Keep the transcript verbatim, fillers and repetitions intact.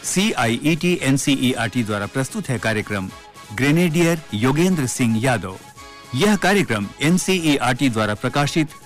सी आई E T N C E R T द्वारा प्रस्तुत है कार्यक्रम ग्रेनेडियर योगेंद्र सिंह यादव। यह कार्यक्रम N C E R T द्वारा प्रकाशित